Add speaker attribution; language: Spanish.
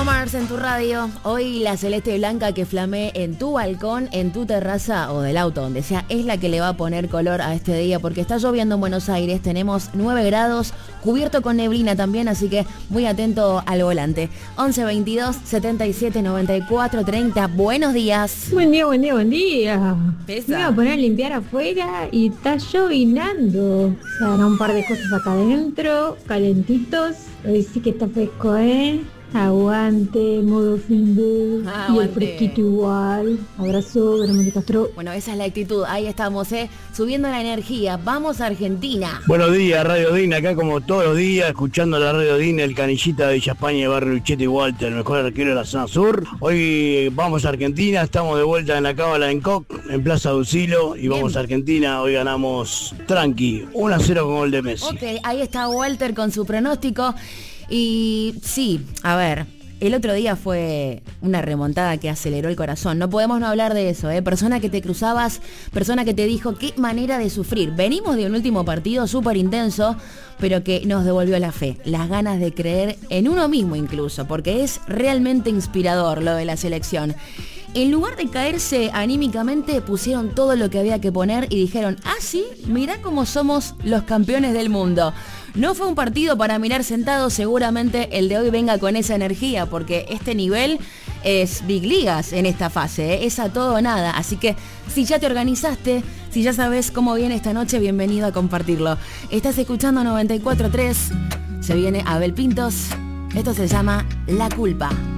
Speaker 1: Bruno Mars en tu radio. Hoy la celeste y blanca que flamee en tu balcón, en tu terraza o del auto, donde sea, es la que le va a poner color a este día, porque está lloviendo en Buenos Aires, tenemos 9 grados, cubierto con neblina también, así que muy atento al volante. 11 22 77 94 30. Buenos días.
Speaker 2: Buen día, buen día, buen día.
Speaker 1: Pesa.
Speaker 2: Me iba a poner a limpiar afuera y está llovinando. Se hará un par de cosas acá adentro, calentitos. Hoy sí que está fresco, ¿eh? Aguante, modo fin de... Y el fresquito igual. Abrazo, Verónica Castro.
Speaker 1: Bueno, esa es la actitud, ahí estamos, subiendo la energía. Vamos a Argentina.
Speaker 3: Buenos días, Radio Dina, acá como todos los días, escuchando la Radio Dina, el canillita de Villa España, de Barrio Luchetti y Walter, el mejor arquero de la zona sur. Hoy vamos a Argentina, estamos de vuelta en la cábala en Coq, en Plaza Ducilo, y vamos a Argentina. Hoy ganamos tranqui, 1-0 con gol de Messi.
Speaker 1: Ok, ahí está Walter con su pronóstico. Y sí, a ver, el otro día fue una remontada que aceleró el corazón. No podemos no hablar de eso, Persona que te cruzabas, persona que te dijo qué manera de sufrir. Venimos de un último partido súper intenso, pero que nos devolvió la fe, las ganas de creer en uno mismo incluso, porque es realmente inspirador lo de la selección. En lugar de caerse anímicamente, pusieron todo lo que había que poner y dijeron, ah, sí, mirá cómo somos los campeones del mundo. No fue un partido para mirar sentado, seguramente el de hoy venga con esa energía, porque este nivel es Big Ligas en esta fase, es a todo o nada. Así que si ya te organizaste, si ya sabes cómo viene esta noche, bienvenido a compartirlo. Estás escuchando 94.3, se viene Abel Pintos, esto se llama La Culpa.